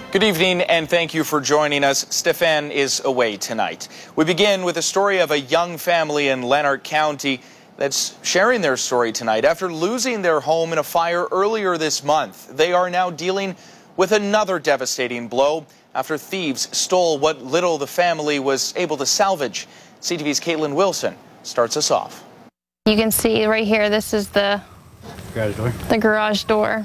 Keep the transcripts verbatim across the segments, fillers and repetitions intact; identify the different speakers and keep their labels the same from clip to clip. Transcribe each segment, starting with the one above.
Speaker 1: Good evening and thank you for joining us. Stefan is away tonight. We begin with a story of a young family in Lanark County that's sharing their story tonight. After losing their home in a fire earlier this month, they are now dealing with another devastating blow after thieves stole what little the family was able to salvage. C T V's Caitlin Wilson starts us off.
Speaker 2: You can see right here, this is the
Speaker 3: garage door.
Speaker 2: The garage door.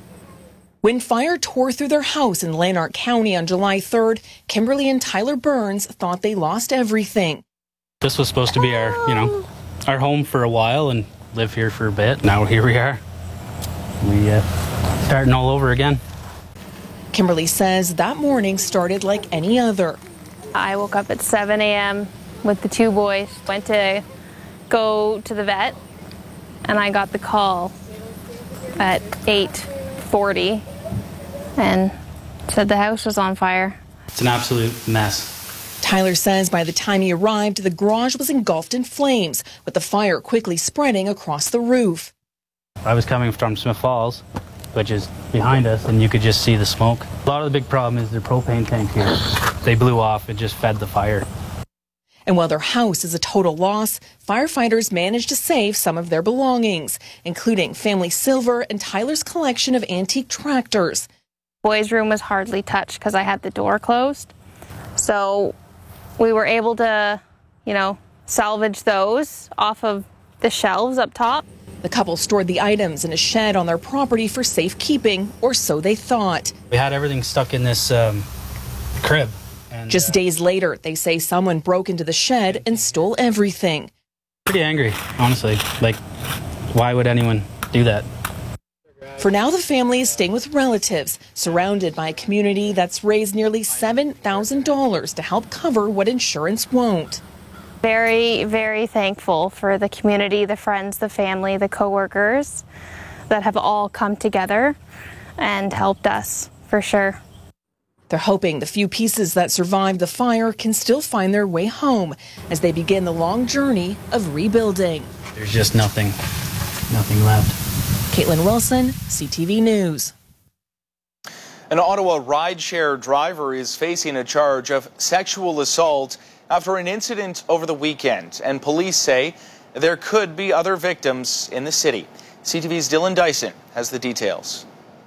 Speaker 4: When fire tore through their house in Lanark County on July third, Kimberly and Tyler Burns thought they lost everything.
Speaker 3: This was supposed to be our, you know, our home for a while and live here for a bit. Now here we are. We uh, starting all over again.
Speaker 4: Kimberly says that morning started like any other.
Speaker 2: I woke up at seven A M with the two boys, went to go to the vet, and I got the call at eight forty and said the house was on fire.
Speaker 3: It's an absolute mess.
Speaker 4: Tyler says by the time he arrived, the garage was engulfed in flames, with the fire quickly spreading across the roof.
Speaker 3: I was coming from Smith Falls, which is behind us, and you could just see the smoke. A lot of the big problem is the propane tank here. They blew off, it just fed the fire.
Speaker 4: And while their house is a total loss, firefighters managed to save some of their belongings, including family silver and Tyler's collection of antique tractors.
Speaker 2: Boys' room was hardly touched because I had the door closed. So we were able to, you know, salvage those off of the shelves up top.
Speaker 4: The couple stored the items in a shed on their property for safekeeping, or so they thought.
Speaker 3: We had everything stuck in this um, crib. And,
Speaker 4: Just
Speaker 3: uh,
Speaker 4: days later, they say someone broke into the shed and stole everything.
Speaker 3: Pretty angry, honestly. Like, why would anyone do that?
Speaker 4: For now, the family is staying with relatives, surrounded by a community that's raised nearly seven thousand dollars to help cover what insurance won't.
Speaker 2: Very, very thankful for the community, the friends, the family, the coworkers that have all come together and helped us, for sure.
Speaker 4: They're hoping the few pieces that survived the fire can still find their way home as they begin the long journey of rebuilding.
Speaker 3: There's just nothing, nothing left.
Speaker 4: Caitlin Wilson, C T V News.
Speaker 1: An Ottawa rideshare driver is facing a charge of sexual assault after an incident over the weekend, and police say there could be other victims in the city. C T V's Dylan Dyson has the details.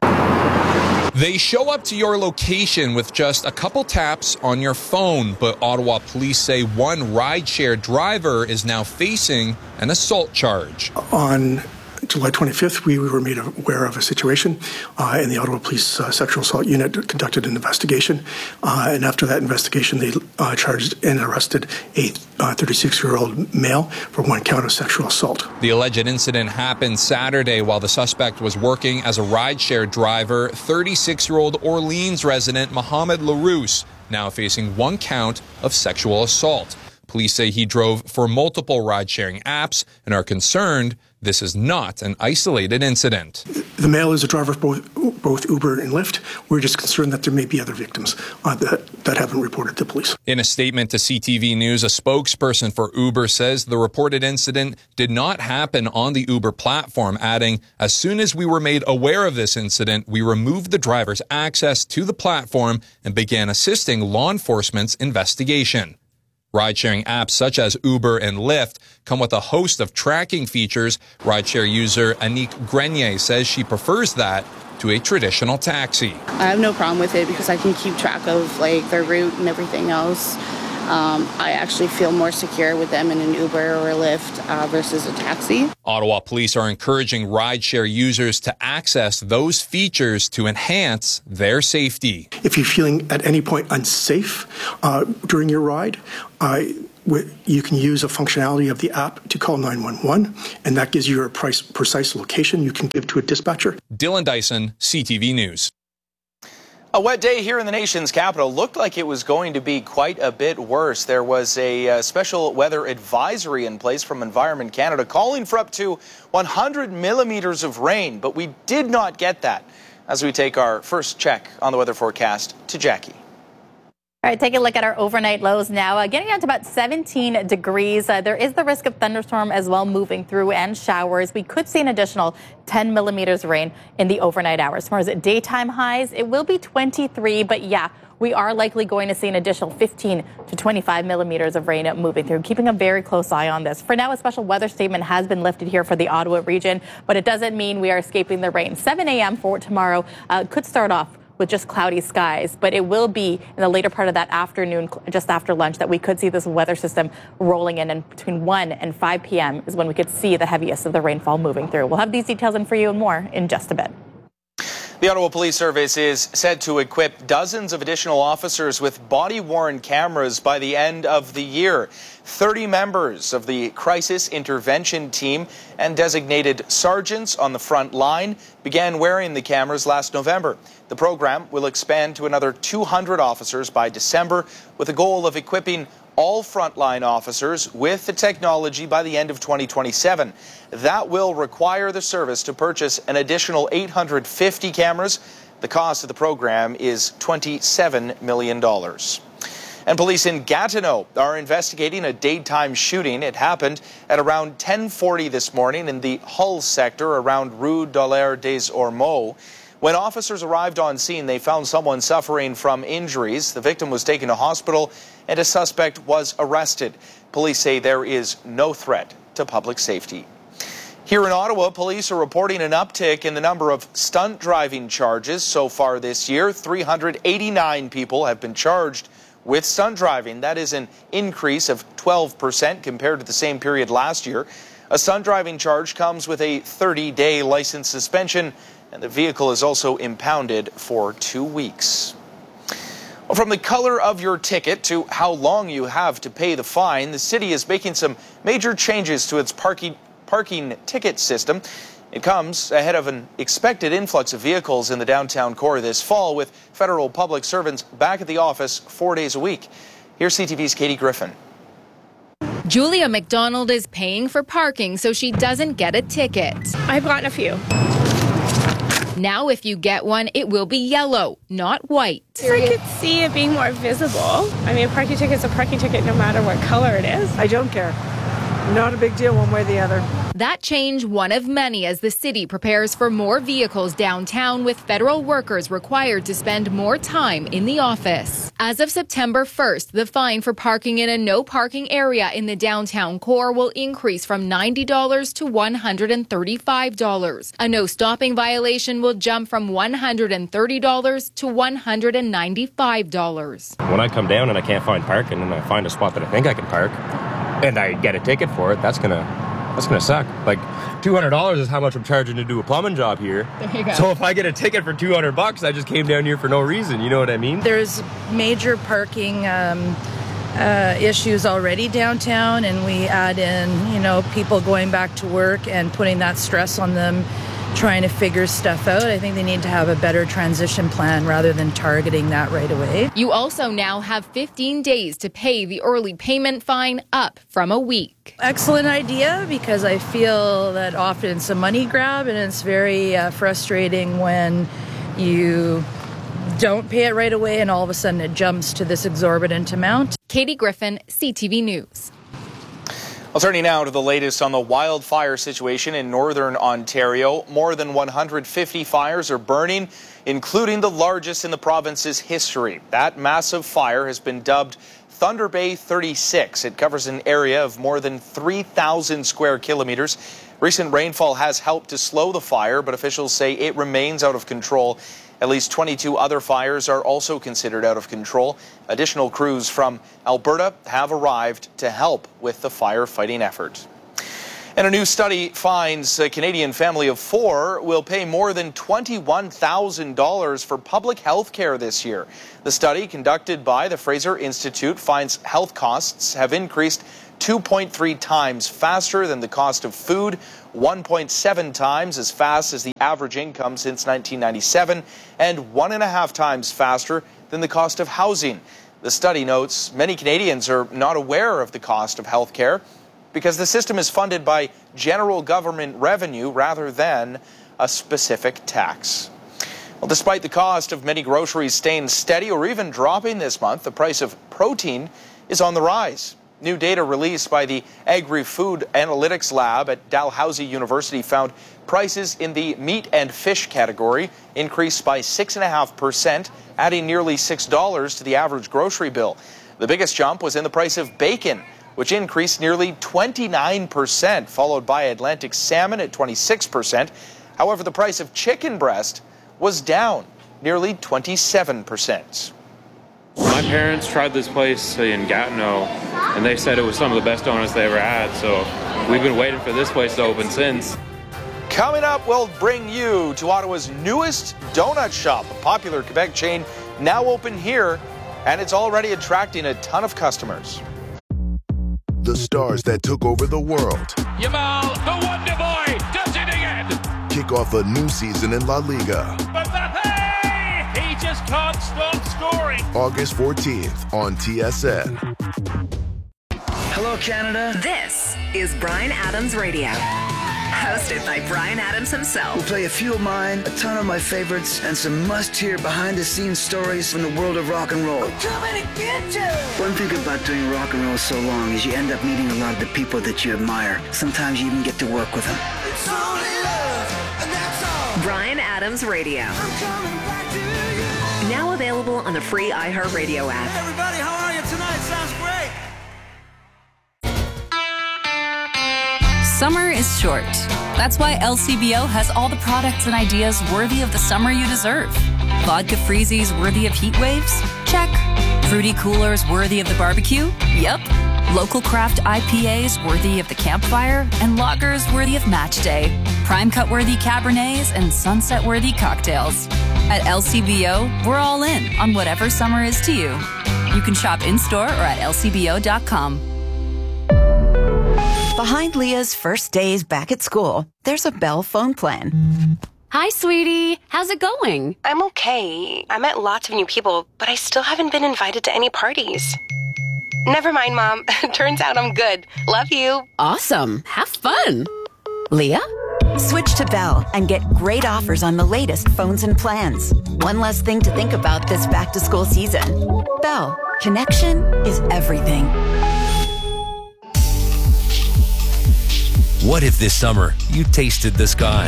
Speaker 5: They show up to your location with just a couple taps on your phone, but Ottawa police say one rideshare driver is now facing an assault charge.
Speaker 6: On July twenty-fifth, we were made aware of a situation, uh, and the Ottawa Police uh, Sexual Assault Unit conducted an investigation. Uh, and after that investigation, they uh, charged and arrested a thirty-six-year-old male for one count of sexual assault.
Speaker 5: The alleged incident happened Saturday while the suspect was working as a rideshare driver. thirty-six-year-old Orleans resident Mohamed LaRousse now facing one count of sexual assault. Police say he drove for multiple ride-sharing apps and are concerned this is not an isolated incident.
Speaker 6: The male is a driver for both, both Uber and Lyft. We're just concerned that there may be other victims uh, that, that haven't reported to police.
Speaker 5: In a statement to C T V News, a spokesperson for Uber says the reported incident did not happen on the Uber platform, adding, as soon as we were made aware of this incident, we removed the driver's access to the platform and began assisting law enforcement's investigation. Ride-sharing apps such as Uber and Lyft come with a host of tracking features. Rideshare user Anique Grenier says she prefers that to a traditional taxi.
Speaker 7: I have no problem with it because I can keep track of like their route and everything else. Um, I actually feel more secure with them in an Uber or a Lyft uh, versus a taxi.
Speaker 5: Ottawa police are encouraging rideshare users to access those features to enhance their safety.
Speaker 6: If you're feeling at any point unsafe uh, during your ride, uh, you can use a functionality of the app to call nine one one, and that gives you a price, precise location you can give to a dispatcher.
Speaker 5: Dylan Dyson, C T V News.
Speaker 1: A wet day here in the nation's capital looked like it was going to be quite a bit worse. There was a uh, special weather advisory in place from Environment Canada calling for up to one hundred millimeters of rain, but we did not get that. As we take our first check on the weather forecast to Jackie.
Speaker 8: All right, take a look at our overnight lows now. Uh, getting down to about seventeen degrees. Uh, there is the risk of thunderstorm as well moving through and showers. We could see an additional ten millimeters rain in the overnight hours. As far as daytime highs, it will be twenty-three, but yeah, we are likely going to see an additional fifteen to twenty-five millimeters of rain moving through. Keeping a very close eye on this. For now, a special weather statement has been lifted here for the Ottawa region, but it doesn't mean we are escaping the rain. seven a m for tomorrow uh, could start off with just cloudy skies, but it will be in the later part of that afternoon, just after lunch, that we could see this weather system rolling in, and between one and five p m is when we could see the heaviest of the rainfall moving through. We'll have these details in for you and more in just a bit.
Speaker 1: The Ottawa Police Service is set to equip dozens of additional officers with body-worn cameras by the end of the year. thirty members of the Crisis Intervention Team and designated sergeants on the front line began wearing the cameras last November. The program will expand to another two hundred officers by December, with a goal of equipping all frontline officers with the technology by the end of twenty twenty-seven. That will require the service to purchase an additional eight hundred fifty cameras. The cost of the program is twenty-seven million dollars. And police in Gatineau are investigating a daytime shooting. It happened at around ten forty this morning in the Hull sector around Rue Dallaire des Ormeaux. When officers arrived on scene, they found someone suffering from injuries. The victim was taken to hospital and a suspect was arrested. Police say there is no threat to public safety. Here in Ottawa, police are reporting an uptick in the number of stunt driving charges so far this year. three hundred eighty-nine people have been charged with stunt driving. That is an increase of twelve percent compared to the same period last year. A stunt driving charge comes with a thirty day license suspension, and the vehicle is also impounded for two weeks. Well, from the color of your ticket to how long you have to pay the fine, the city is making some major changes to its parking, parking ticket system. It comes ahead of an expected influx of vehicles in the downtown core this fall, with federal public servants back at the office four days a week. Here's C T V's Katie Griffin.
Speaker 9: Julia McDonald is paying for parking so she doesn't get a ticket.
Speaker 10: I've gotten a few.
Speaker 9: Now, if you get one, it will be yellow, not white.
Speaker 10: I could see it being more visible. I mean, a parking ticket's a parking ticket no matter what color it is.
Speaker 11: I don't care. Not a big deal one way or the other.
Speaker 9: That change, one of many, as the city prepares for more vehicles downtown, with federal workers required to spend more time in the office. As of September first, the fine for parking in a no parking area in the downtown core will increase from ninety dollars to one hundred thirty-five dollars. A no stopping violation will jump from one hundred thirty dollars to one hundred ninety-five dollars.
Speaker 12: When I come down and I can't find parking and I find a spot that I think I can park and I get a ticket for it, that's gonna That's going to suck. Like, two hundred dollars is how much I'm charging to do a plumbing job here.
Speaker 9: There you go.
Speaker 12: So if I get a ticket for two hundred bucks, I just came down here for no reason. You know what I mean?
Speaker 13: There's major parking um, uh, issues already downtown, and we add in, you know, people going back to work and putting that stress on them, trying to figure stuff out. I think they need to have a better transition plan rather than targeting that right away.
Speaker 9: You also now have fifteen days to pay the early payment fine, up from a week.
Speaker 13: Excellent idea, because I feel that often it's a money grab, and it's very uh, frustrating when you don't pay it right away and all of a sudden it jumps to this exorbitant amount.
Speaker 9: Katie Griffin, C T V News.
Speaker 1: Well, turning now to the latest on the wildfire situation in northern Ontario. More than one hundred fifty fires are burning, including the largest in the province's history. That massive fire has been dubbed Thunder Bay thirty-six. It covers an area of more than three thousand square kilometers. Recent rainfall has helped to slow the fire, but officials say it remains out of control. At least twenty-two other fires are also considered out of control. Additional crews from Alberta have arrived to help with the firefighting effort. And a new study finds a Canadian family of four will pay more than twenty-one thousand dollars for public health care this year. The study, conducted by the Fraser Institute, finds health costs have increased two point three times faster than the cost of food, one point seven times as fast as the average income since nineteen ninety-seven, and one and a half times faster than the cost of housing. The study notes many Canadians are not aware of the cost of health care because the system is funded by general government revenue rather than a specific tax. Well, despite the cost of many groceries staying steady or even dropping this month, the price of protein is on the rise. New data released by the Agri-Food Analytics Lab at Dalhousie University found prices in the meat and fish category increased by six point five percent, adding nearly six dollars to the average grocery bill. The biggest jump was in the price of bacon, which increased nearly twenty-nine percent, followed by Atlantic salmon at twenty-six percent. However, the price of chicken breast was down nearly twenty-seven percent.
Speaker 14: My parents tried this place in Gatineau, and they said it was some of the best donuts they ever had, so we've been waiting for this place to open since.
Speaker 1: Coming up, we'll bring you to Ottawa's newest donut shop, a popular Quebec chain now open here, and it's already attracting a ton of customers.
Speaker 15: The stars that took over the world.
Speaker 16: Yamal, the Wonder Boy, does it again!
Speaker 15: Kick off a new season in La Liga.
Speaker 16: Mbappe! He just can't stop scoring.
Speaker 15: August fourteenth on T S N.
Speaker 17: Hello, Canada.
Speaker 18: This is Bryan Adams Radio. Hosted by Bryan Adams himself.
Speaker 17: We'll play a few of mine, a ton of my favorites, and some must-hear behind-the-scenes stories from the world of rock and roll.
Speaker 18: We're coming to get you!
Speaker 17: One thing about doing rock and roll so long is you end up meeting a lot of the people that you admire. Sometimes you even get to work with them.
Speaker 18: It's only love, and that's all. Bryan Adams Radio. I'm coming back to you. Now available on the free iHeartRadio app.
Speaker 19: Hey everybody, how are you tonight? Sounds great.
Speaker 20: Summer is short. That's why L C B O has all the products and ideas worthy of the summer you deserve. Vodka freezies worthy of heat waves? Check. Fruity coolers worthy of the barbecue? Yep. Local craft I P As worthy of the campfire? And lagers worthy of match day. Prime cut worthy Cabernets and sunset worthy cocktails. At L C B O, we're all in on whatever summer is to you. You can shop in-store or at L C B O dot com.
Speaker 21: Behind Leah's first days back at school, there's a Bell phone plan.
Speaker 22: Hi, sweetie. How's it going?
Speaker 23: I'm okay. I met lots of new people, but I still haven't been invited to any parties. Never mind, Mom. Turns out I'm good. Love you.
Speaker 22: Awesome. Have fun. Leah?
Speaker 21: Switch to Bell and get great offers on the latest phones and plans. One less thing to think about this back-to-school season. Bell. Connection is everything.
Speaker 24: What if this summer you tasted the sky?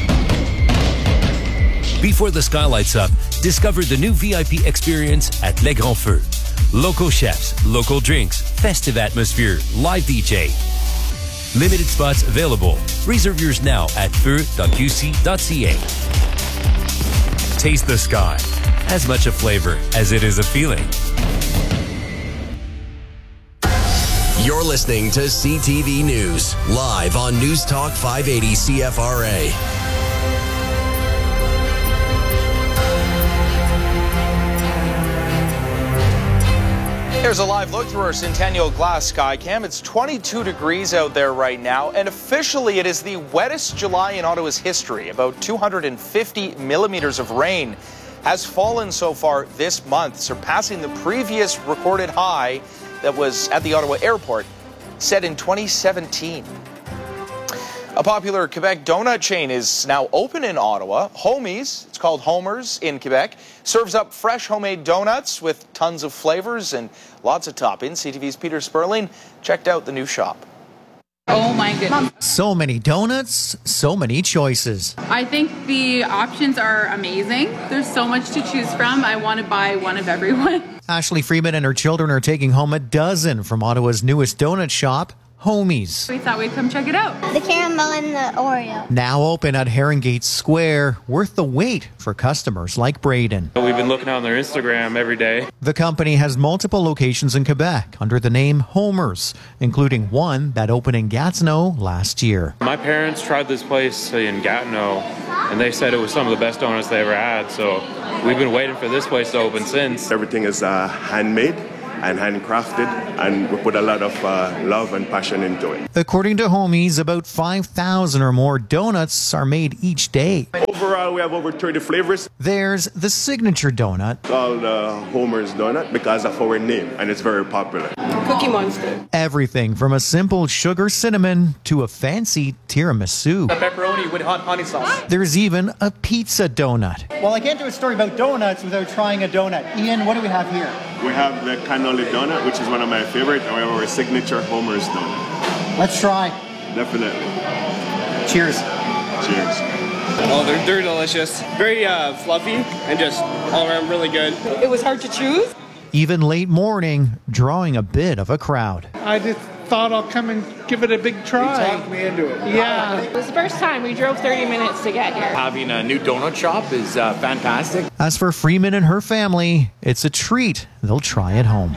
Speaker 24: Before the sky lights up, discover the new V I P experience at Les Grands Feux. Local chefs, local drinks, festive atmosphere, live D J. Limited spots available. Reserve yours now at feu dot q c dot c a. Taste the sky. As much a flavor as it is a feeling.
Speaker 25: You're listening to C T V News, live on News Talk five eighty C F R A.
Speaker 1: Here's a live look through our Centennial Glass sky cam. It's twenty-two degrees out there right now, and officially it is the wettest July in Ottawa's history. About two hundred fifty millimeters of rain has fallen so far this month, surpassing the previous recorded high that was at the Ottawa airport, set in twenty seventeen. A popular Quebec donut chain is now open in Ottawa. Homies, it's called Homers in Quebec, serves up fresh homemade donuts with tons of flavors and lots of toppings. C T V's Peter Sperling checked out the new shop.
Speaker 26: Oh my goodness.
Speaker 27: So many donuts, so many choices.
Speaker 26: I think the options are amazing. There's so much to choose from. I want to buy one of everyone.
Speaker 27: Ashley Freeman and her children are taking home a dozen from Ottawa's newest donut shop, Homies.
Speaker 26: We thought we'd come check it out.
Speaker 28: The caramel and the Oreo.
Speaker 27: Now open at Herringate Square, worth the wait for customers like Braden.
Speaker 14: We've been looking on their Instagram every day.
Speaker 27: The company has multiple locations in Quebec under the name Homers, including one that opened in Gatineau last year.
Speaker 14: My parents tried this place in Gatineau, and they said it was some of the best donuts they ever had, so we've been waiting for this place to open since.
Speaker 29: Everything is uh, handmade and handcrafted, and we put a lot of uh, love and passion into it.
Speaker 27: According to Homies, about five thousand or more donuts are made each day.
Speaker 29: Over overall, we have over thirty flavors.
Speaker 27: There's the signature donut.
Speaker 29: Called uh, Homer's Donut because of our name, and it's very popular.
Speaker 2: Cookie Monster.
Speaker 27: Everything from a simple sugar cinnamon to a fancy tiramisu.
Speaker 3: The pepperoni with hot honey sauce.
Speaker 27: There's even a pizza donut.
Speaker 4: Well, I can't do a story about donuts without trying a donut. Ian, what do we have here?
Speaker 29: We have the cannoli donut, which is one of my favorite, and we have our signature Homer's Donut.
Speaker 4: Let's try.
Speaker 29: Definitely.
Speaker 4: Cheers.
Speaker 29: Cheers.
Speaker 3: Oh, they're, they're delicious. Very uh, fluffy and just all around really good.
Speaker 2: It was hard to choose.
Speaker 27: Even late morning, drawing a bit of a crowd.
Speaker 5: I just thought I'll come and give it a big try.
Speaker 29: You talked me into it.
Speaker 5: Yeah.
Speaker 2: It was the first time. We drove thirty minutes to get here.
Speaker 3: Having a new donut shop is uh, fantastic.
Speaker 27: As for Freeman and her family, it's a treat they'll try at home.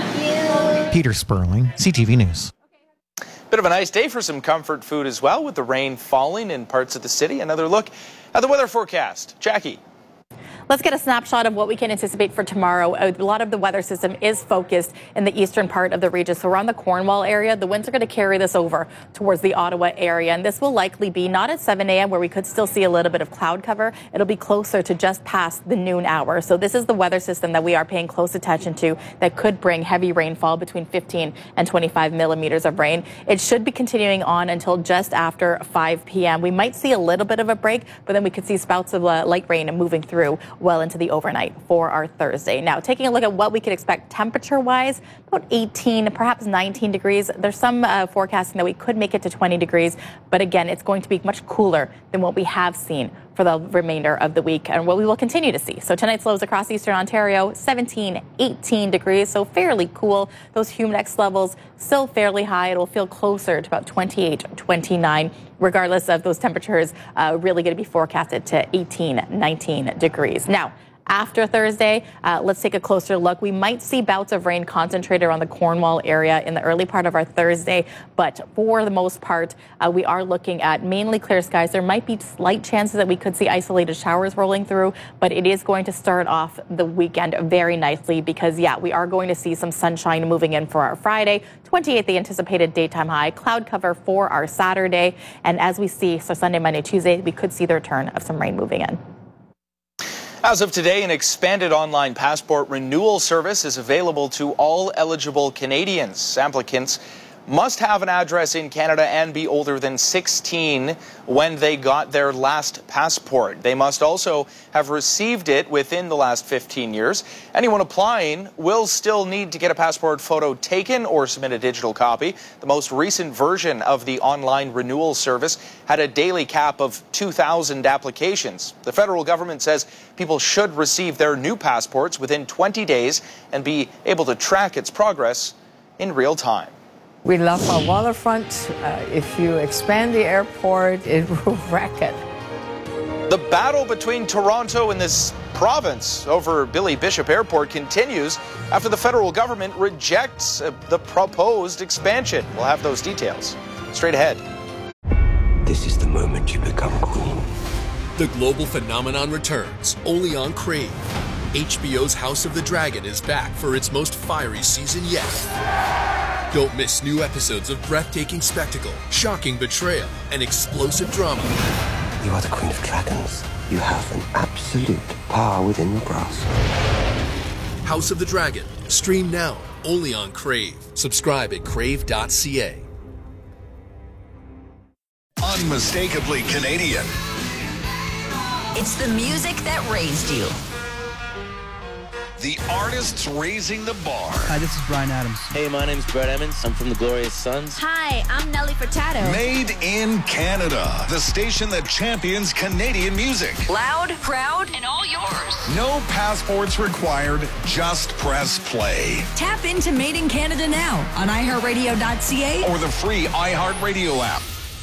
Speaker 27: Peter Sperling, C T V News.
Speaker 1: Bit of a nice day for some comfort food as well, with the rain falling in parts of the city. Another look at the weather forecast. Jackie.
Speaker 6: Let's get a snapshot of what we can anticipate for tomorrow. A lot of the weather system is focused in the eastern part of the region. So around the Cornwall area, the winds are going to carry this over towards the Ottawa area. And this will likely be not at seven a.m. where we could still see a little bit of cloud cover. It'll be closer to just past the noon hour. So this is the weather system that we are paying close attention to that could bring heavy rainfall between fifteen and twenty-five millimeters of rain. It should be continuing on until just after five p.m. We might see a little bit of a break, but then we could see spouts of uh, light rain moving through well into the overnight for our Thursday. Now, taking a look at what we could expect temperature-wise, about eighteen, perhaps nineteen degrees. There's some uh, forecasting that we could make it to twenty degrees, but again, it's going to be much cooler than what we have seen for the remainder of the week and what we will continue to see. So tonight's lows across eastern Ontario, seventeen, eighteen degrees, so fairly cool. Those humidex levels still fairly high. It will feel closer to about twenty-eight, twenty-nine. Regardless of those temperatures, uh, really going to be forecasted to eighteen, nineteen degrees. Now, after Thursday, uh, let's take a closer look. We might see bouts of rain concentrated around the Cornwall area in the early part of our Thursday, but for the most part, uh, we are looking at mainly clear skies. There might be slight chances that we could see isolated showers rolling through, but it is going to start off the weekend very nicely because, yeah, we are going to see some sunshine moving in for our Friday. twenty-eight, the anticipated daytime high, cloud cover for our Saturday, and as we see, so Sunday, Monday, Tuesday, we could see the return of some rain moving in.
Speaker 1: As of today, an expanded online passport renewal service is available to all eligible Canadians. Applicants must have an address in Canada and be older than sixteen when they got their last passport. They must also have received it within the last fifteen years. Anyone applying will still need to get a passport photo taken or submit a digital copy. The most recent version of the online renewal service had a daily cap of two thousand applications. The federal government says people should receive their new passports within twenty days and be able to track its progress in real time.
Speaker 7: We love our waterfront. Uh, if you expand the airport, it will wreck it.
Speaker 1: The battle between Toronto and this province over Billy Bishop Airport continues after the federal government rejects uh, the proposed expansion. We'll have those details straight ahead.
Speaker 8: This is the moment you become queen.
Speaker 10: The global phenomenon returns only on Crave. H B O's House of the Dragon is back for its most fiery season yet. Don't miss new episodes of breathtaking spectacle, shocking betrayal, and explosive drama.
Speaker 8: You are the Queen of Dragons. You have an absolute power within your grasp.
Speaker 10: House of the Dragon. Stream now, only on Crave. Subscribe at crave dot c a.
Speaker 11: Unmistakably Canadian.
Speaker 30: It's the music that raised you.
Speaker 11: The artists raising the bar.
Speaker 31: Hi, this is Bryan Adams.
Speaker 32: Hey, my name's Brett Emmons. I'm from the Glorious Sons.
Speaker 30: Hi, I'm Nelly Furtado.
Speaker 11: Made in Canada, the station that champions Canadian music.
Speaker 30: Loud, proud, and all yours.
Speaker 11: No passports required, just press play.
Speaker 30: Tap into Made in Canada now on i heart radio dot c a
Speaker 11: or the free iHeartRadio app.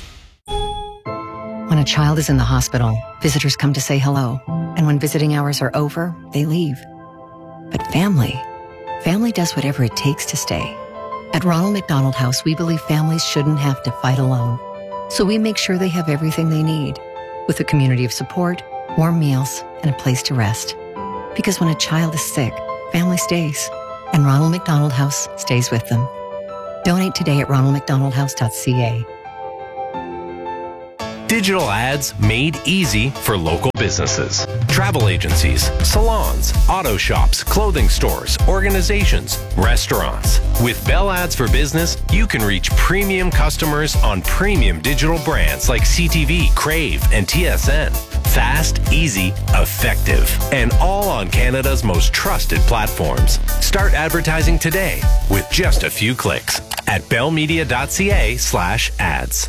Speaker 33: When a child is in the hospital, visitors come to say hello. And when visiting hours are over, they leave. But family, family does whatever it takes to stay. At Ronald McDonald House, we believe families shouldn't have to fight alone. So we make sure they have everything they need, with a community of support, warm meals, and a place to rest. Because when a child is sick, family stays, and Ronald McDonald House stays with them. Donate today at ronald mcdonald house dot c a.
Speaker 9: Digital ads made easy for local businesses. Travel agencies, salons, auto shops, clothing stores, organizations, restaurants. With Bell Ads for Business, you can reach premium customers on premium digital brands like C T V, Crave, and T S N. Fast, easy, effective, and all on Canada's most trusted platforms. Start advertising today with just a few clicks at bellmedia.ca slash ads.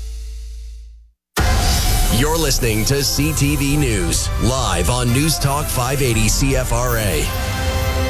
Speaker 25: You're listening to C T V News, live on News Talk five eighty C F R A.